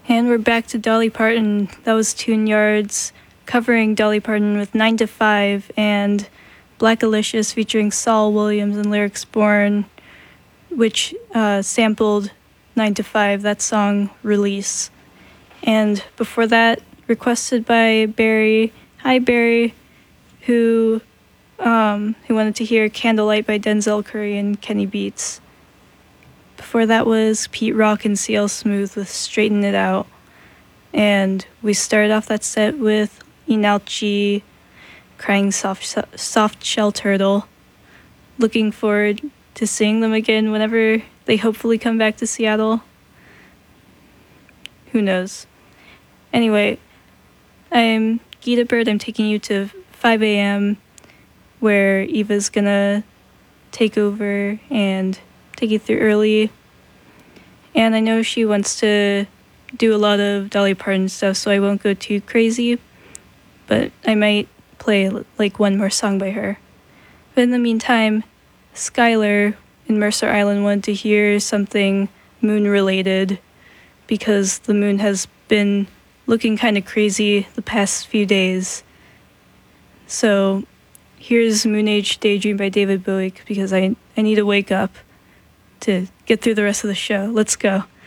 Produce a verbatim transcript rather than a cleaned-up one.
And we're back to Dolly Parton. That was Tune Yards covering Dolly Parton with nine to five and Black Alicious featuring Saul Williams and Lyrics Born, which uh, sampled nine to five, that song Release. And before that, requested by Barry, hi Barry, who, um, who wanted to hear Candlelight by Denzel Curry and Kenny Beats. Before that was Pete Rock and C L Smooth with Straighten It Out. And we started off that set with Inalchi, Crying Soft, Soft Shell Turtle. Looking forward to seeing them again whenever they hopefully come back to Seattle. Who knows? Anyway, I'm Gita Bird. I'm taking you to five a.m. where Eva's gonna take over and take you through early. And I know she wants to do a lot of Dolly Parton stuff, so I won't go too crazy, but I might play like one more song by her. But in the meantime, Skylar in Mercer Island wanted to hear something moon related because the moon has been looking kind of crazy the past few days. So here's Moon Age Daydream by David Bowie because I, I need to wake up to get through the rest of the show. Let's go.